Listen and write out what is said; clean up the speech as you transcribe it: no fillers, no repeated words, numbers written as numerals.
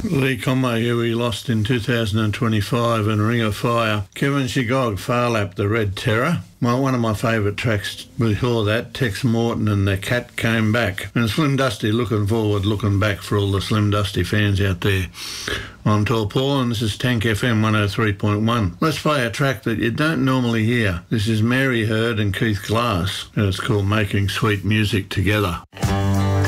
Lee Conway, who we lost in 2025, and Ring of Fire. Kevin Shigog, Farlap, The Red Terror. One of my favourite tracks before that, Tex Morton and The Cat Came Back. And Slim Dusty, Looking Forward, Looking Back, for all the Slim Dusty fans out there. I'm Tall Paul, and this is Tank FM 103.1. Let's play a track that you don't normally hear. This is Mary Hurd and Keith Glass, and it's called Making Sweet Music Together.